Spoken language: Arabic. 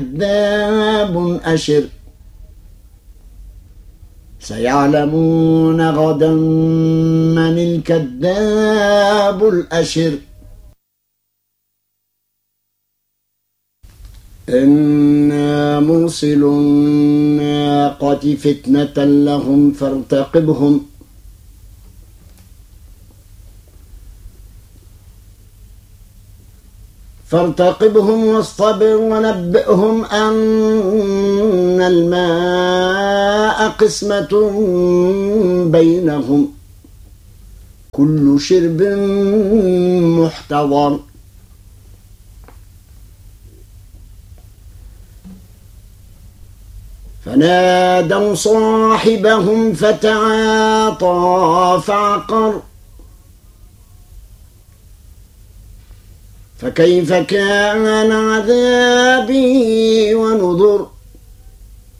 كذاب أشر سيعلمون غدا من الكذاب الأشر إنا مرسل الناقة فتنة لهم فارتقبهم واصطبر ونبئهم أن الماء قسمة بينهم كل شرب محتضر فنادوا صاحبهم فتعاطى فعقر فكيف كان عذابي ونذر